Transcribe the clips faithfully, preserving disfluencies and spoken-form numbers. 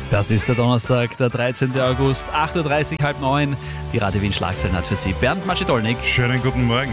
Das ist der Donnerstag, der dreizehnten August, acht Uhr dreißig, halb neun. Die Radio Wien Schlagzeilen hat für Sie Bernd Macedolnik. Schönen guten Morgen.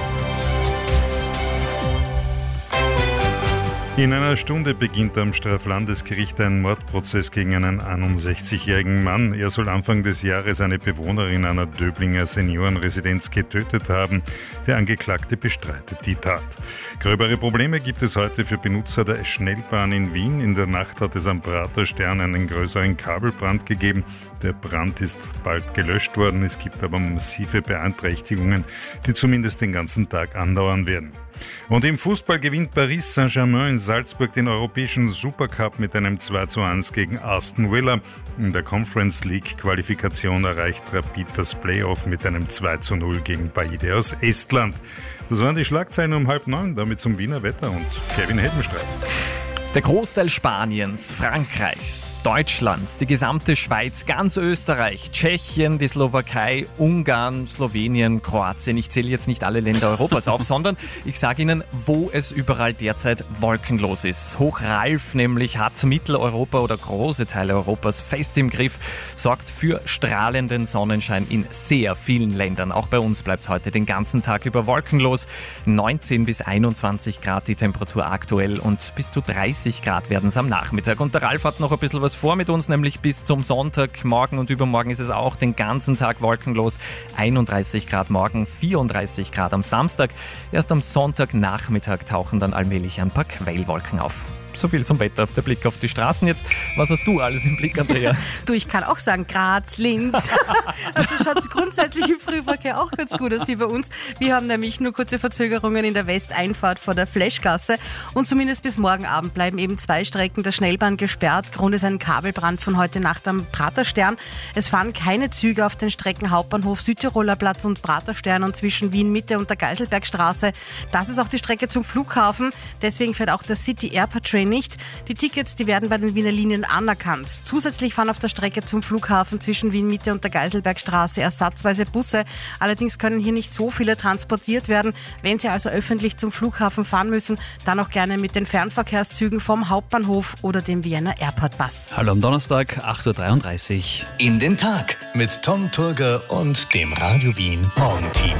In einer Stunde beginnt am Straflandesgericht ein Mordprozess gegen einen einundsechzigjährigen Mann. Er soll Anfang des Jahres eine Bewohnerin einer Döblinger Seniorenresidenz getötet haben. Der Angeklagte bestreitet die Tat. Gröbere Probleme gibt es heute für Benutzer der Schnellbahn in Wien. In der Nacht hat es am Praterstern einen größeren Kabelbrand gegeben. Der Brand ist bald gelöscht worden. Es gibt aber massive Beeinträchtigungen, die zumindest den ganzen Tag andauern werden. Und im Fußball gewinnt Paris Saint-Germain in Salzburg den europäischen Supercup mit einem zwei zu eins gegen Aston Villa. In der Conference League Qualifikation erreicht Rapid das Playoff mit einem zwei zu null gegen Paide aus Estland. Das waren die Schlagzeilen um halb neun, damit zum Wiener Wetter und Kevin Heldenstreit. Der Großteil Spaniens, Frankreichs, Deutschlands, die gesamte Schweiz, ganz Österreich, Tschechien, die Slowakei, Ungarn, Slowenien, Kroatien. Ich zähle jetzt nicht alle Länder Europas auf, sondern ich sage Ihnen, wo es überall derzeit wolkenlos ist. Hochralf nämlich hat Mitteleuropa oder große Teile Europas fest im Griff, sorgt für strahlenden Sonnenschein in sehr vielen Ländern. Auch bei uns bleibt es heute den ganzen Tag über wolkenlos. neunzehn bis einundzwanzig Grad die Temperatur aktuell und bis zu dreißig Grad werden es am Nachmittag. Und der Ralf hat noch ein bisschen was vor mit uns, nämlich bis zum Sonntag. Morgen und übermorgen ist es auch den ganzen Tag wolkenlos. einunddreißig Grad morgen, vierunddreißig Grad am Samstag. Erst am Sonntagnachmittag tauchen dann allmählich ein paar Quellwolken auf. So viel zum Wetter. Der Blick auf die Straßen jetzt. Was hast du alles im Blick, Andrea? Du, ich kann auch sagen, Graz, Linz. Also schaut es grundsätzlich im Frühverkehr auch ganz gut aus wie bei uns. Wir haben nämlich nur kurze Verzögerungen in der Westeinfahrt vor der Fleschgasse. Und zumindest bis morgen Abend bleiben eben zwei Strecken der Schnellbahn gesperrt. Grund ist ein Kabelbrand von heute Nacht am Praterstern. Es fahren keine Züge auf den Strecken Hauptbahnhof, Südtiroler Platz und Praterstern und zwischen Wien Mitte und der Geiselbergstraße. Das ist auch die Strecke zum Flughafen. Deswegen fährt auch der City Airport Train nicht. Die Tickets, die werden bei den Wiener Linien anerkannt. Zusätzlich fahren auf der Strecke zum Flughafen zwischen Wien Mitte und der Geiselbergstraße ersatzweise Busse. Allerdings können hier nicht so viele transportiert werden. Wenn Sie also öffentlich zum Flughafen fahren müssen, dann auch gerne mit den Fernverkehrszügen vom Hauptbahnhof oder dem Vienna Airport Bus. Hallo am Donnerstag, acht Uhr dreiunddreißig. In den Tag mit Tom Turger und dem Radio Wien Morgenteam.